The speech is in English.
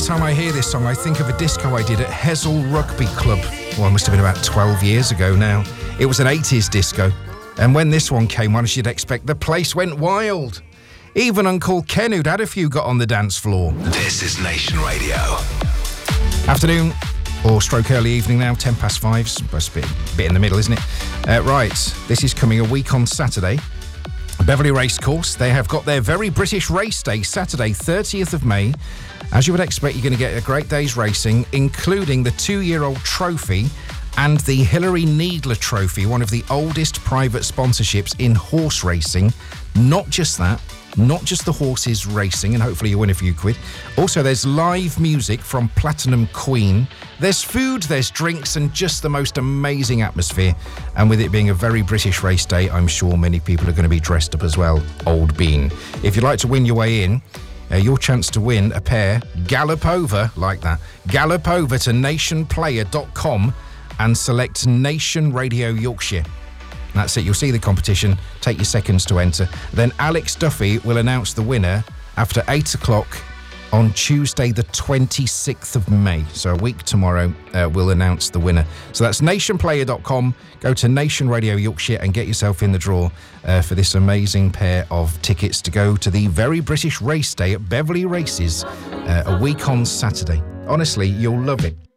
time I hear this song, I think of a disco I did at Hessel Rugby Club. Well, it must have been about 12 years ago now. It was an 80s disco. And when this one came on, as you'd expect, the place went wild. Even Uncle Ken, who'd had a few, got on the dance floor. This is Nation Radio. Afternoon, or stroke early evening now, 5:10. It's a bit in the middle, isn't it? Right, this is coming a week on Saturday. Beverley Racecourse, they have got their Very British Race Day, Saturday, 30th of May. As you would expect, you're going to get a great day's racing, including the 2-year-old trophy and the Hilary Needler Trophy, one of the oldest private sponsorships in horse racing. Not just that, not just the horses racing, and hopefully you win a few quid. Also, there's live music from Platinum Queen. There's food, there's drinks, and just the most amazing atmosphere. And with it being a very British race day, I'm sure many people are going to be dressed up as well. Old bean. If you'd like to win your way in, your chance to win a pair, gallop over, like that, gallop over to nationplayer.com and select Nation Radio Yorkshire. That's it, you'll see the competition, take your seconds to enter. Then Alex Duffy will announce the winner after 8 o'clock on Tuesday the 26th of May. So a week tomorrow, we'll announce the winner. So that's nationplayer.com, go to Nation Radio Yorkshire and get yourself in the draw for this amazing pair of tickets to go to the Very British Race Day at Beverley Races a week on Saturday. Honestly, you'll love it.